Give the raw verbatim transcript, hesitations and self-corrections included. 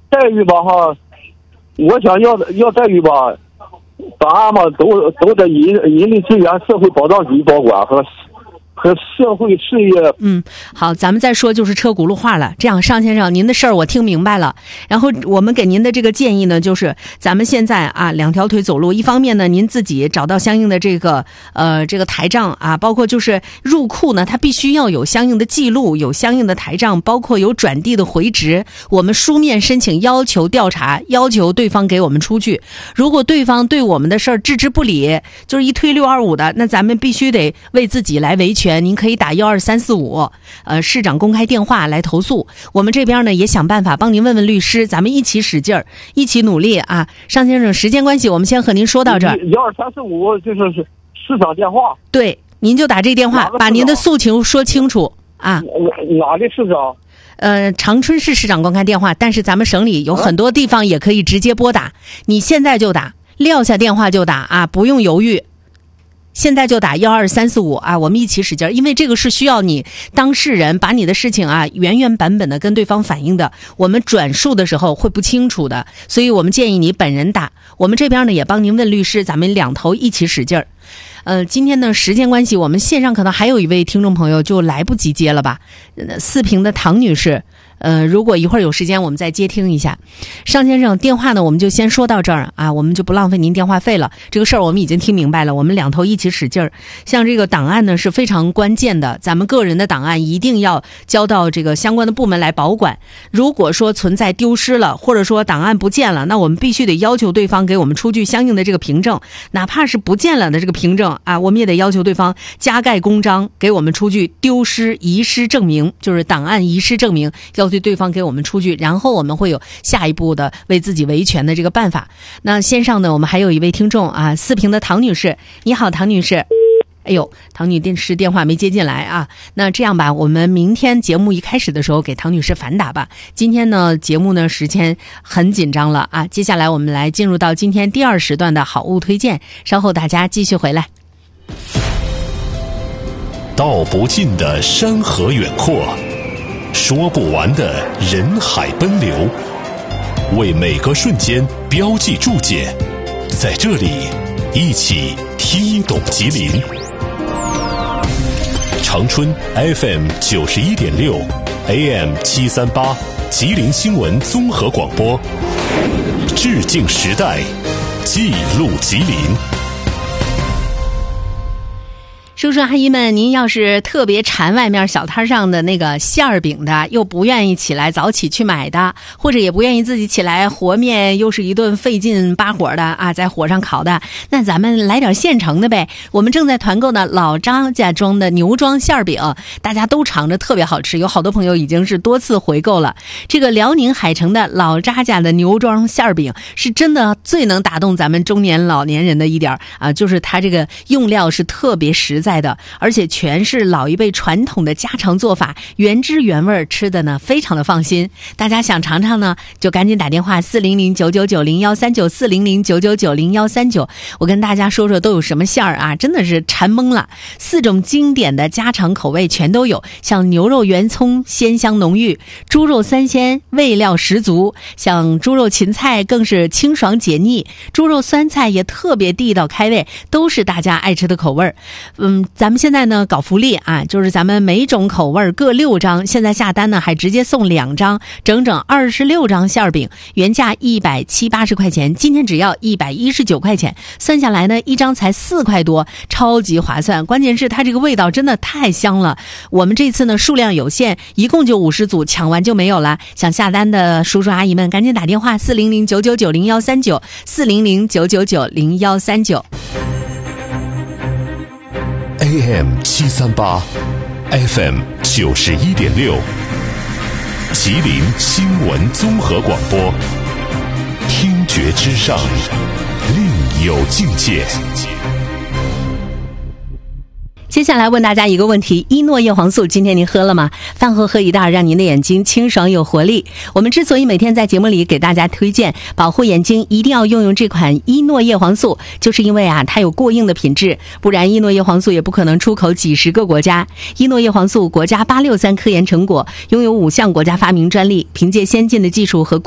待遇吧哈，我想要要待遇吧，档案嘛都都在人人力资源社会保障局保管和和社会事业。 嗯，好，咱们再说就是车轱辘话了。这样，尚先生，您的事儿我听明白了。然后我们给您的这个建议呢，就是咱们现在啊，两条腿走路。一方面呢，您自己找到相应的这个呃这个台账啊，包括就是入库呢，它必须要有相应的记录，有相应的台账，包括有转递的回执。我们书面申请要求调查，要求对方给我们出具。如果对方对我们的事儿置之不理，就是一推六二五的，那咱们必须得为自己来维权。您可以打幺二三四五，呃，市长公开电话来投诉。我们这边呢也想办法帮您问问律师，咱们一起使劲儿，一起努力啊！尚先生，时间关系，我们先和您说到这儿。 幺二三四五就是市长电话。 对，您就打这电话，把您的诉求说清楚啊。 哪个市长？ 呃，长春市市长公开电话，但是咱们省里有很多地方也可以直接拨打。你现在就打，撂下电话就打啊，不用犹豫。现在就打幺二三四五啊，我们一起使劲，因为这个是需要你当事人把你的事情啊原原本本的跟对方反映的，我们转述的时候会不清楚的，所以我们建议你本人打。我们这边呢也帮您问律师，咱们两头一起使劲儿。呃，今天呢时间关系，我们线上可能还有一位听众朋友就来不及接了吧。呃、四平的唐女士，呃，如果一会儿有时间，我们再接听一下。尚先生，电话呢，我们就先说到这儿啊，我们就不浪费您电话费了。这个事儿我们已经听明白了，我们两头一起使劲儿。像这个档案呢是非常关键的，咱们个人的档案一定要交到这个相关的部门来保管。如果说存在丢失了，或者说档案不见了，那我们必须得要求对方给我们出具相应的这个凭证，哪怕是不见了的这个凭证啊，我们也得要求对方加盖公章，给我们出具丢失遗失证明，就是档案遗失证明，要求对方给我们出具，然后我们会有下一步的为自己维权的这个办法。那线上呢，我们还有一位听众啊，四平的唐女士，你好，唐女士。哎呦，唐女士电话没接进来啊。那这样吧，我们明天节目一开始的时候给唐女士反打吧。今天呢，节目呢时间很紧张了啊。接下来我们来进入到今天第二时段的好物推荐，稍后大家继续回来。 道不尽的山河远阔，说不完的人海奔流，为每个瞬间标记注解，在这里一起听懂吉林。长春 F M 九十一点六 A M 七三八吉林新闻综合广播，致敬时代，记录吉林。 叔叔阿姨们，您要是特别馋外面小摊上的那个馅儿饼的，又不愿意起来早起去买的，或者也不愿意自己起来和面，又是一顿费劲扒火的啊，在火上烤的，那咱们来点现成的呗。我们正在团购的老张家庄的牛庄馅儿饼，大家都尝着特别好吃，有好多朋友已经是多次回购了。这个辽宁海城的老张家的牛庄馅儿饼是真的最能打动咱们中年老年人的一点啊，就是它这个用料是特别实在的，而且全是老一辈传统的家常做法，原汁原味，吃的呢非常的放心。大家想尝尝呢，就赶紧打电话四零零九九九零幺三九四零零九九九零幺三九。我跟大家说说都有什么馅儿啊，真的是馋懵了。四种经典的家常口味全都有，像牛肉圆葱鲜香浓郁，猪肉三鲜味料十足，像猪肉芹菜更是清爽解腻，猪肉酸菜也特别地道开胃，都是大家爱吃的口味。嗯，咱们现在呢搞福利啊，就是咱们每种口味各六张，现在下单呢还直接送两张，整整二十六张馅儿饼，原价一百七八十块钱，今天只要一百一十九块钱，算下来呢一张才四块多，超级划算。关键是它这个味道真的太香了。我们这次呢数量有限，一共就五十组，抢完就没有了。想下单的叔叔阿姨们赶紧打电话四零零九九九零幺三九四零零九九九零幺三九。 A M 七三八 F M 九十一点六吉林新闻综合广播，听觉之上，另有境界。 接下来问大家一个问题，伊诺叶黄素今天您喝了吗？饭后喝一袋，让您的眼睛清爽有活力。我们之所以每天在节目里给大家推荐保护眼睛一定要用用这款伊诺叶黄素，就是因为啊它有过硬的品质，不然伊诺叶黄素也不可能出口几十个国家。伊诺叶黄素国家八六三科研成果，拥有五项国家发明专利，凭借先进的技术和